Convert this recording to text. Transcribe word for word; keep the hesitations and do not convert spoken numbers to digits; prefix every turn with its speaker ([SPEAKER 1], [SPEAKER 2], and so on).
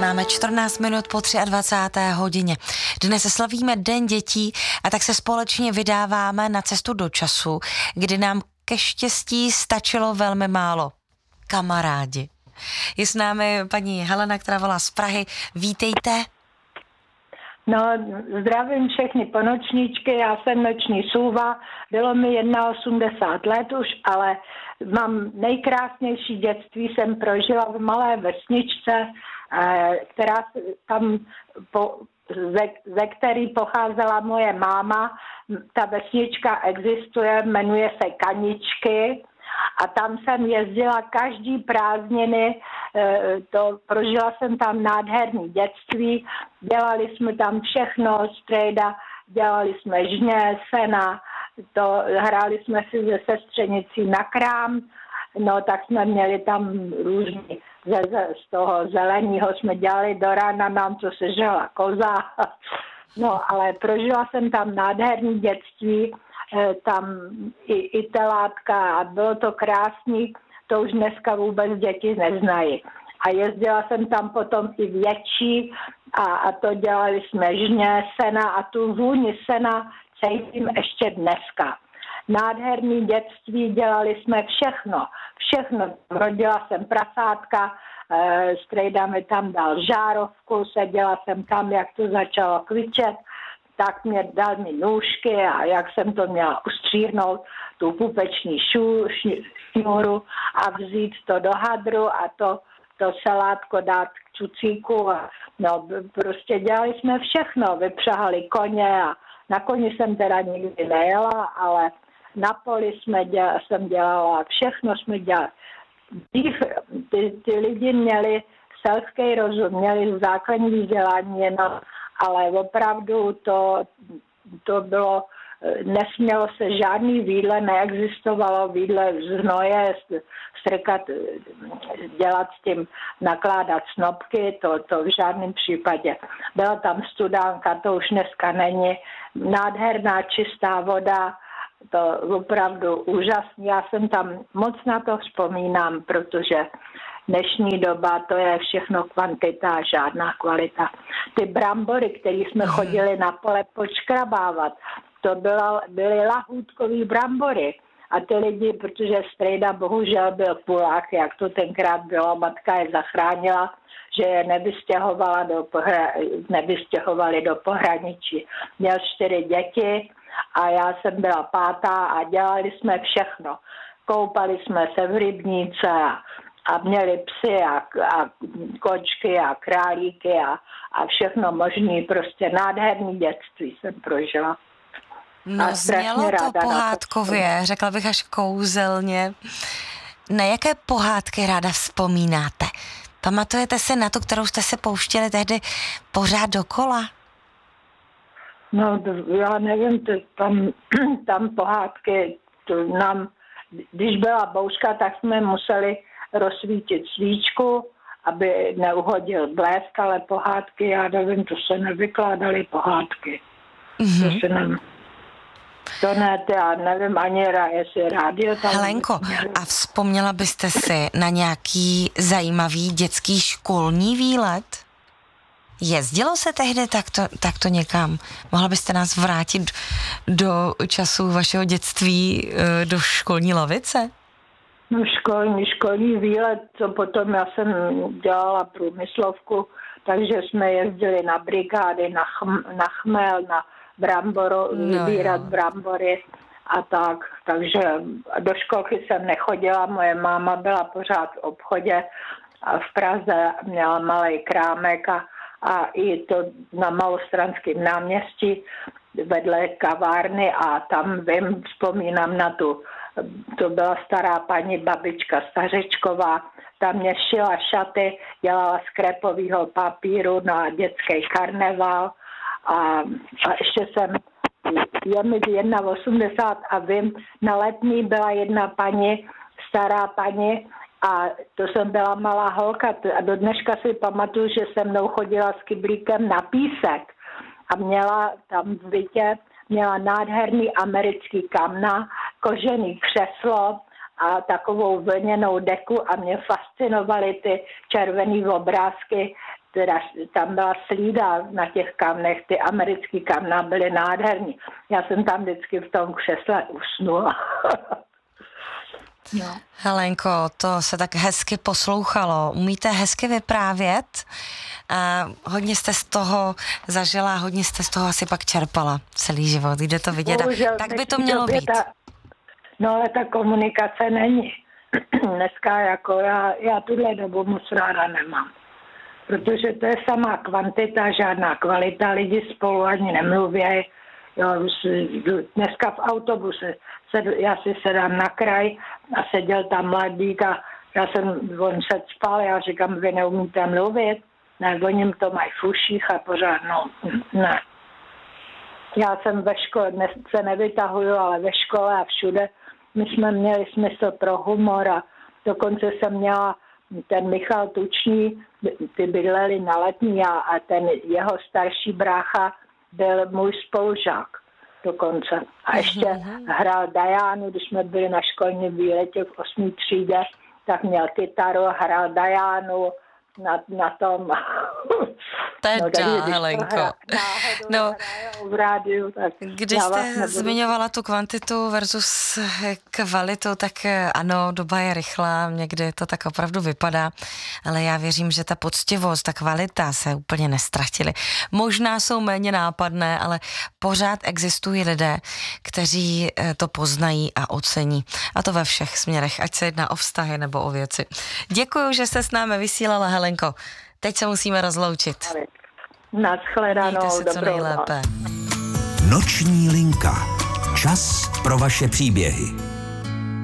[SPEAKER 1] Máme čtrnáct minut po dvacáté třetí hodině. Dnes slavíme Den dětí a tak se společně vydáváme na cestu do času, kdy nám ke štěstí stačilo velmi málo. Kamarádi. Je s námi paní Helena, která volá z Prahy. Vítejte.
[SPEAKER 2] No, zdravím všechny ponočníčky, já jsem noční sůva, bylo mi osmdesát jedna let už, ale mám nejkrásnější dětství, jsem prožila v malé vesničce, která tam, po, ze, ze který pocházela moje máma. Ta vesnička existuje, jmenuje se Kaničky. A tam jsem jezdila každý prázdniny, to, prožila jsem tam nádherný dětství, dělali jsme tam všechno, strejda, dělali jsme žně, sena, to, hráli jsme si ze sestřenicí na krám, no tak jsme měli tam různý, ze, ze, z toho zeleného jsme dělali do rána, nám to sežrala koza, no ale prožila jsem tam nádherný dětství, tam i, i telátka a bylo to krásný, to už dneska vůbec děti neznají. A jezdila jsem tam potom i větší a, a to dělali jsme žně, sena a tu vůni sena cítím ještě dneska. Nádherný dětství, dělali jsme všechno, všechno. Rodila jsem prasátka, e, strejda mi tam dal žárovku, seděla jsem tam, jak to začalo kvičet, tak mě dal mi nůžky a jak jsem to měla ustřírnout, tu pupeční šu, šňůru a vzít to do hadru a to, to salátko dát k cucíku. A, no, prostě dělali jsme všechno, vypřahali koně a na koni jsem teda nikdy nejela, ale na poli jsme dělala, jsem dělala, všechno jsme dělali. Dřív ty, ty lidi měli selský rozum, měli základní vzdělání jenom, ale opravdu to, to bylo, nesmělo se žádný výdle, neexistovalo výdle z hnoje, strkat, dělat s tím, nakládat snopky, to, to v žádném případě. Byla tam studánka, to už dneska není, nádherná čistá voda, to opravdu úžasný. Já jsem tam moc na to vzpomínám, protože dnešní doba, to je všechno kvantita a žádná kvalita. Ty brambory, které jsme chodili na pole počkrabávat, to byla, byly lahůdkový brambory. A ty lidi, protože strejda bohužel byl Polák, jak to tenkrát bylo, matka je zachránila, že je nevystěhovala do pohra, nevystěhovali do pohraničí. Měl čtyři děti a já jsem byla pátá a dělali jsme všechno. Koupali jsme se v rybníce a a měli psy a, a kočky a králíky a, a všechno možné, prostě nádherný dětství jsem prožila.
[SPEAKER 1] No, znělo to pohádkově, to řekla bych až kouzelně. Na jaké pohádky ráda vzpomínáte? Pamatujete si na tu, kterou jste se pouštěli tehdy pořád dokola?
[SPEAKER 2] No, já nevím, to, tam, tam pohádky, to nám, když byla bouřka, tak jsme museli rozsvítit svíčku, aby neuhodil blesk, ale pohádky, já nevím, to se nevykládaly pohádky. Mm-hmm. To se ne... To ne, já nevím ani, jestli rádio tam...
[SPEAKER 1] Helenko, a vzpomněla byste si na nějaký zajímavý dětský školní výlet? Jezdilo se tehdy takto, takto někam? Mohla byste nás vrátit do času vašeho dětství, do školní lavice?
[SPEAKER 2] No školní, školní výlet, co potom já jsem dělala průmyslovku, takže jsme jezdili na brigády, na, chm, na chmel, na bramboro, no, vybírat jo. brambory a tak. Takže do školky jsem nechodila, moje máma byla pořád v obchodě a v Praze měla malý krámek a, a i to na Malostranském náměstí vedle kavárny a tam vím, vzpomínám na tu, to byla stará paní babička Stařečková, tam mě šila šaty, dělala z krepového papíru na dětský karneval a, a ještě jsem, je mi osmdesát jedna a vím, na Letný byla jedna paní, stará paní a to jsem byla malá holka a do dneška si pamatuju, že se mnou chodila s kyblíkem na písek a měla tam v bytě, měla nádherný americký kamna, kožený křeslo a takovou vlněnou deku a mě fascinovaly ty červený obrázky teda tam byla slída na těch kamnech, ty americký kamna byly nádherní. Já jsem tam vždycky v tom křesle usnula.
[SPEAKER 1] No. Helenko, to se tak hezky poslouchalo. Umíte hezky vyprávět? A hodně jste z toho zažila, hodně jste z toho asi pak čerpala celý život. Jde to vidět. Bohužel, tak by to mělo být. Ta,
[SPEAKER 2] no ale ta komunikace není. Dneska jako já, já tuhle dobu moc ráda nemám. Protože to je samá kvantita, žádná kvalita, lidi spolu ani nemluvějí. Dneska v autobuse se, já si sedám na kraj a seděl tam mladík a já jsem, on se spal, já říkám, vy neumíte mluvit, ne, oni to mají v uších a pořád, no, ne. Já jsem ve škole, dnes se nevytahuju, ale ve škole a všude, my jsme měli smysl pro humor a dokonce jsem měla ten Michal Tučný, ty bydleli na Letní a, a ten jeho starší brácha byl můj spolužák dokonce. A ještě mm-hmm. hrál Dianu, když jsme byli na školním výletě v osmé třídě, tak měl kytaru a hrál Dianu na, na tom.
[SPEAKER 1] Teda, no, Helenko. No,
[SPEAKER 2] v rádiu, tak
[SPEAKER 1] když jste zmiňovala tu kvantitu versus kvalitu, tak ano, doba je rychlá, někdy to tak opravdu vypadá, ale já věřím, že ta poctivost, ta kvalita se úplně nestratily. Možná jsou méně nápadné, ale pořád existují lidé, kteří to poznají a ocení. A to ve všech směrech, ať se jedná o vztahy nebo o věci. Děkuju, že jste s námi vysílala, Helenko. Teď se musíme rozloučit.
[SPEAKER 2] Naschledanou,
[SPEAKER 1] mějte se co nejlépe.
[SPEAKER 3] Noční linka. Čas pro vaše příběhy.